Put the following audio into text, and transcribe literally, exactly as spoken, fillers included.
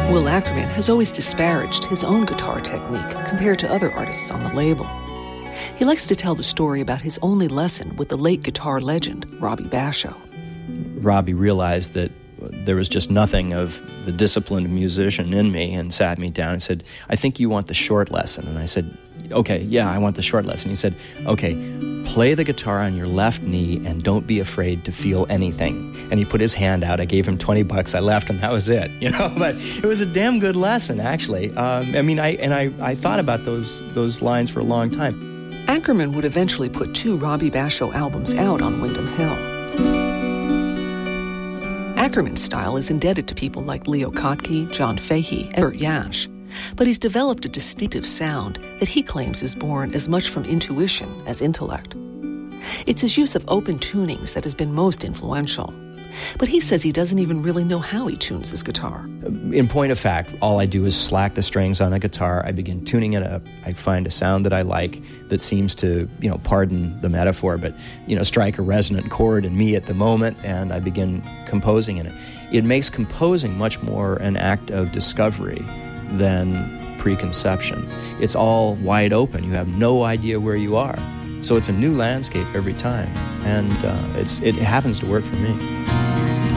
Will Ackerman has always disparaged his own guitar technique compared to other artists on the label. He likes to tell the story about his only lesson with the late guitar legend, Robbie Basho. Robbie realized that there was just nothing of the disciplined musician in me and sat me down and said, I think you want the short lesson. And I said, okay, yeah, I want the short lesson. He said, okay, play the guitar on your left knee and don't be afraid to feel anything. And he put his hand out. I gave him twenty bucks. I left, and that was it. You know, but it was a damn good lesson, actually. Um, I mean, I and I, I thought about those those lines for a long time. Ackerman would eventually put two Robbie Basho albums out on Windham Hill. Ackerman's style is indebted to people like Leo Kottke, John Fahey, and Bert Jansch, but he's developed a distinctive sound that he claims is born as much from intuition as intellect. It's his use of open tunings that has been most influential. But he says he doesn't even really know how he tunes his guitar. In point of fact, all I do is slack the strings on a guitar. I begin tuning it up. I find a sound that I like that seems to, you know, pardon the metaphor, but, you know, strike a resonant chord in me at the moment, and I begin composing in it. It makes composing much more an act of discovery than preconception. It's all wide open. You have no idea where you are. So it's a new landscape every time, and uh, it's it happens to work for me.